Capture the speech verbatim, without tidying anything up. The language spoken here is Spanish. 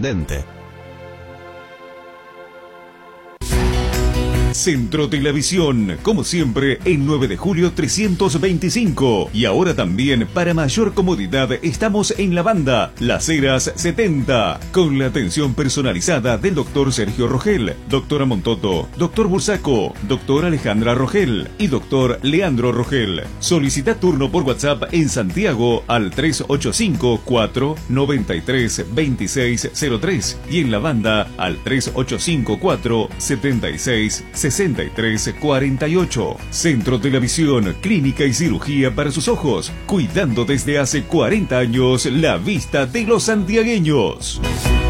intendente. Centro Telavisión, como siempre, en nueve de julio trescientos veinticinco. Y ahora también, para mayor comodidad, estamos en la banda Las Heras setenta, con la atención personalizada del doctor Sergio Rogel, doctora Montoto, doctor Bursaco, doctora Alejandra Rogel y doctor Leandro Rogel. Solicita turno por WhatsApp en Santiago al tres ocho cinco, cuatro nueve tres, dos seis cero tres y en la banda al tres ocho cinco, cuatro siete seis, sesenta y tres cuarenta y ocho. Centro Telavisión, clínica y cirugía para sus ojos, cuidando desde hace cuarenta años la vista de los santiagueños.